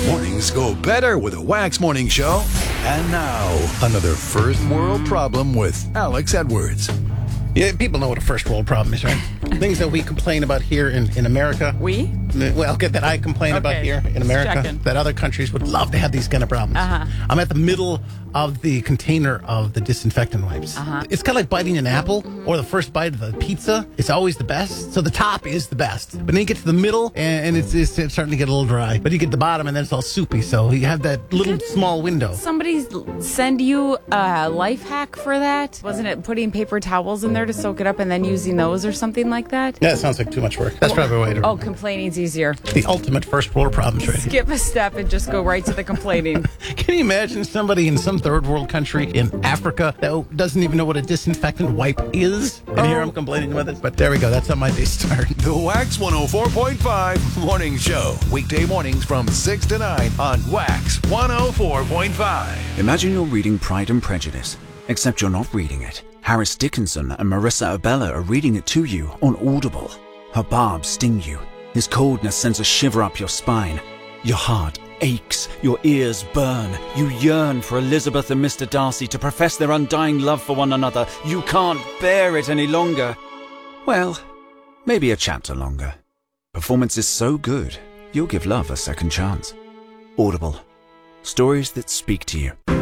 Mornings go better with a Wax Morning Show. And now, another first world problem with Alex Edwards. Yeah, people know what a first world problem is, right? Things that we complain about here in America. We? Well, that I complain about here in America. That other countries would love to have these kind of problems. I'm at the middle of the container of the disinfectant wipes. It's kind of like biting an apple or the first bite of the pizza. It's always the best. So the top is the best. But then you get to the middle and it's starting to get a little dry. But you get the bottom and then it's all soupy. So you have that little small window. Somebody send you a life hack for that? Wasn't it putting paper towels in there to soak it up and then using those or something like that? Yeah, it sounds like too much work. That's probably a way to... Oh, complaining's easier. The ultimate first world problems, right? Skip a step and just go right to the complaining. Can you imagine somebody in some third world country in Africa that doesn't even know what a disinfectant wipe is? And here I'm complaining with it. But there we go. That's how my day started. The Wax 104.5 Morning Show. Weekday mornings from 6 to 9 on Wax 104.5. Imagine you're reading Pride and Prejudice, except you're not reading it. Harris Dickinson and Marissa Abella are reading it to you on Audible. Her barbs sting you. His coldness sends a shiver up your spine. Your heart aches, your ears burn. You yearn for Elizabeth and Mr. Darcy to profess their undying love for one another. You can't bear it any longer. Well, maybe a chapter longer. Performance is so good, you'll give love a second chance. Audible. Stories that speak to you.